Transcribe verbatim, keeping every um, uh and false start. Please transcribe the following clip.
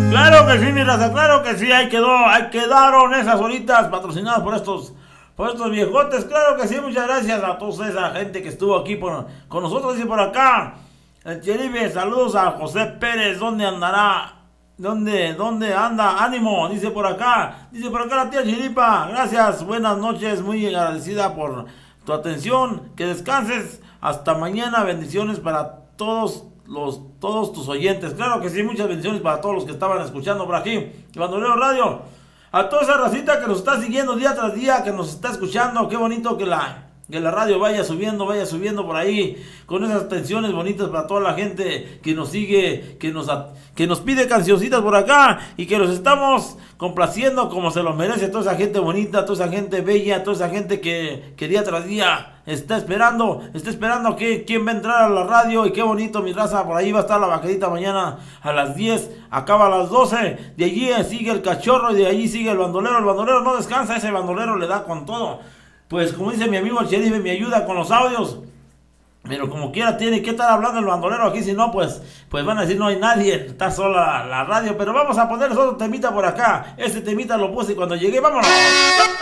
Claro que sí, mi raza, claro que sí, ahí quedó, ahí quedaron esas horitas patrocinadas por estos, por estos viejotes, claro que sí, muchas gracias a toda esa gente que estuvo aquí por, con nosotros y por acá. El Cheribe, saludos a José Pérez, ¿dónde andará? ¿Dónde, dónde anda? Ánimo, dice por acá, dice por acá la tía Chiripa, gracias, buenas noches, muy agradecida por tu atención, que descanses, hasta mañana, bendiciones para todos los todos tus oyentes. Claro que sí, muchas bendiciones para todos los que estaban escuchando por aquí, Bandolero Radio. A toda esa racita que nos está siguiendo día tras día, que nos está escuchando, qué bonito que la que la radio vaya subiendo, vaya subiendo por ahí, con esas tensiones bonitas para toda la gente que nos sigue, que nos, que nos pide cancioncitas por acá, y que los estamos complaciendo como se los merece toda esa gente bonita, toda esa gente bella, toda esa gente que, que día tras día está esperando, está esperando que quién va a entrar a la radio. Y qué bonito, mi raza, por ahí va a estar la vaquerita mañana a las diez, acaba a las doce, de allí sigue el cachorro y de allí sigue el bandolero. El bandolero no descansa, ese bandolero le da con todo. Pues como dice mi amigo el sheriff, me ayuda con los audios, pero como quiera tiene que estar hablando el bandolero aquí, si no pues pues van a decir no hay nadie, está sola la, la radio. Pero vamos a ponerles otro temita por acá. Este temita lo puse cuando llegué, vámonos.